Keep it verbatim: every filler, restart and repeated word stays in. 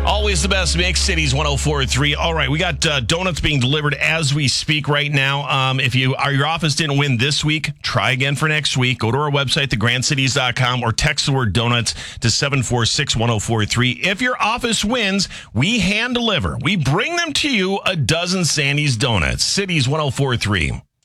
Always the best mix, Cities one oh four point three. All right, we got uh, donuts being delivered as we speak right now. Um, if you are, your office didn't win this week, try again for next week. Go to our website, the grand cities dot com, or text the word donuts to seven four six, one oh four three. If your office wins, we hand deliver. We bring them to you, a dozen Sandy's donuts. Cities one oh four point three.